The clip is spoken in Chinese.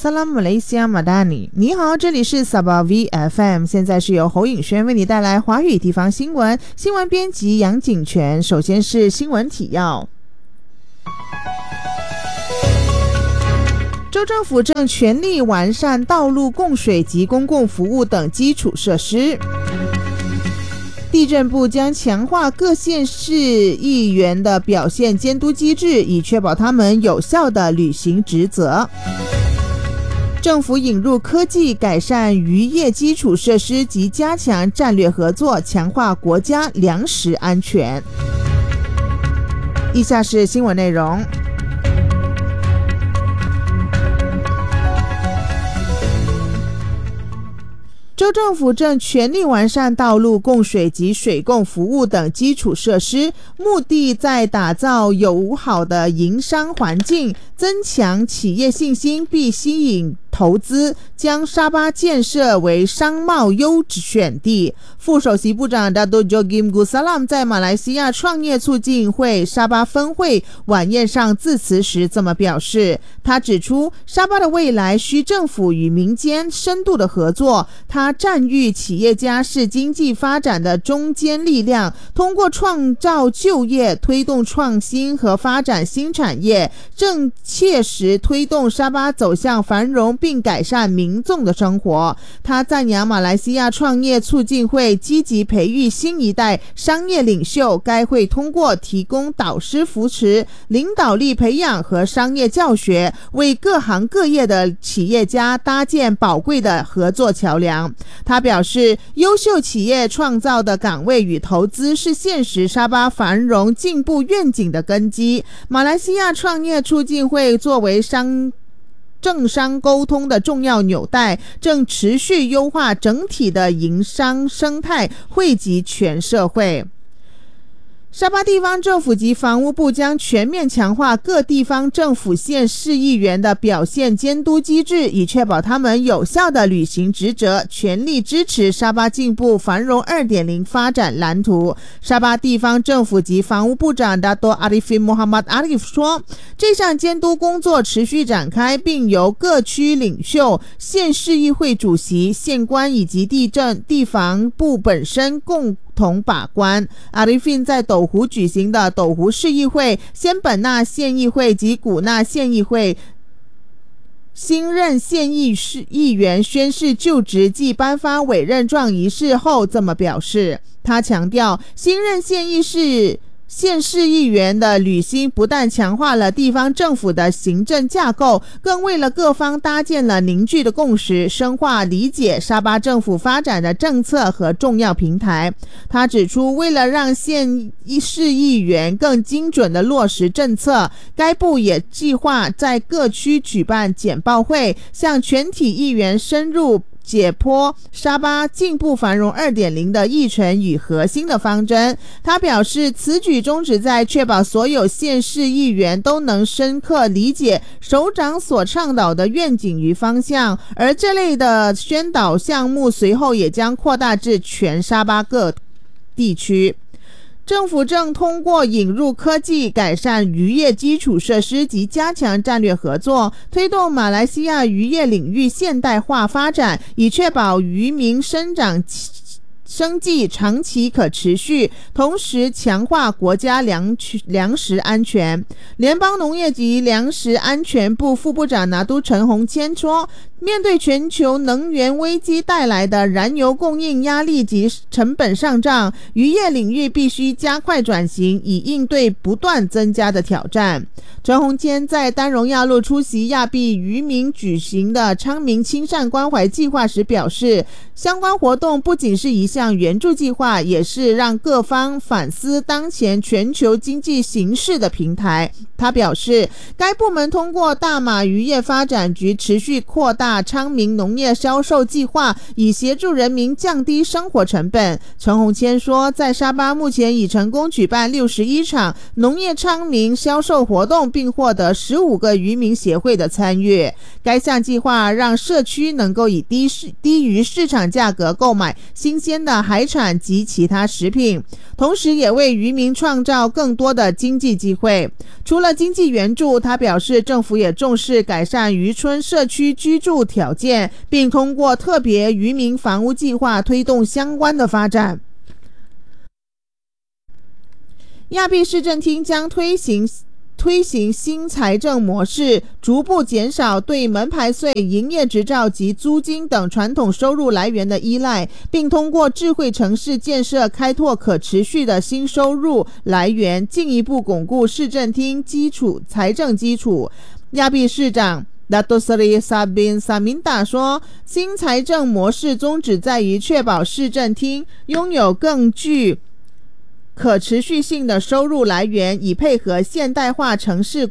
Salam Malaysia Madani。你好，这里是 Sabah VFM， 现在是由侯颖轩为你带来华语地方新闻。新闻编辑杨景全。首先是新闻提要。州政府正全力完善道路供水及公共服务等基础设施。地政部将强化各县市议员的表现监督机制，以确保他们有效地履行职责。政府引入科技，改善渔业基础设施及加强战略合作，强化国家粮食安全。以下是新闻内容。州政府正全力完善道路供水及水供服务等基础设施，目的在打造友好的营商环境，增强企业信心，并吸引投资，将沙巴建设为商贸优选地。副首席部长 Dato' Joachim Gussalam 在马来西亚创业促进会沙巴分会晚宴上致辞时这么表示。他指出，沙巴的未来需政府与民间深度的合作。他赞誉企业家是经济发展的中坚力量，通过创造就业，推动创新和发展新产业，正切实推动沙巴走向繁荣并改善民众的生活。他赞扬马来西亚创业促进会积极培育新一代商业领袖，该会通过提供导师扶持、领导力培养和商业教学，为各行各业的企业家搭建宝贵的合作桥梁。他表示，优秀企业创造的岗位与投资是现实沙巴繁荣进步愿景的根基。马来西亚创业促进会作为政商沟通的重要纽带，正持续优化整体的营商生态，惠及全社会。沙巴地方政府及房屋部将全面强化各地方政府县市议员的表现监督机制，以确保他们有效地履行职责，全力支持沙巴进步繁荣 2.0 发展蓝图。沙巴地方政府及房屋部长 Dato' Arifin Muhammad Arif 说，这项监督工作持续展开，并由各区领袖、县市议会主席、县官以及地方部本身共同把关。阿里fin在斗湖举行的斗湖市议会、仙本那县议会及古纳县议会新任县议员宣誓就职暨颁发委任状仪式后这么表示。他强调，新任县市议员的履新不但强化了地方政府的行政架构，更为了各方搭建了凝聚的共识，深化理解沙巴政府发展的政策和重要平台。他指出，为了让县市议员更精准地落实政策，该部也计划在各区举办简报会，向全体议员深入解剖沙巴进步繁荣 2.0 的议程与核心的方针。他表示，此举宗旨在确保所有县市议员都能深刻理解首长所倡导的愿景与方向，而这类的宣导项目随后也将扩大至全沙巴各地区。政府正通过引入科技，改善渔业基础设施及加强战略合作，推动马来西亚渔业领域现代化发展，以确保渔民生计长期可持续，同时强化国家粮食安全。联邦农业及粮食安全部副部长拿督陈宏谦说，面对全球能源危机带来的燃油供应压力及成本上涨，渔业领域必须加快转型，以应对不断增加的挑战。陈宏谦在丹荣亚路出席亚庇渔民举行的昌明亲善关怀计划时表示，相关活动不仅是一项援助计划，也是让各方反思当前全球经济形势的平台。他表示，该部门通过大马渔业发展局持续扩大昌明农业销售计划，以协助人民降低生活成本。陈宏谦说，在沙巴目前已成功举办61场农业昌明销售活动，并获得15个渔民协会的参与。该项计划让社区能够以低于市场价格购买新鲜鲜的海产及其他食品，同时也为渔民创造更多的经济机会。除了经济援助，他表示政府也重视改善渔村社区居住条件，并通过特别渔民房屋计划推动相关的发展。亚庇市政厅将推行新财政模式，逐步减少对门牌税、营业执照及租金等传统收入来源的依赖，并通过智慧城市建设开拓可持续的新收入来源，进一步巩固市政厅财政基础。亚庇市长Dato Seri Sabin Saminta 说，新财政模式宗旨在于确保市政厅拥有更具可持续性的收入来源，以配合现代化城市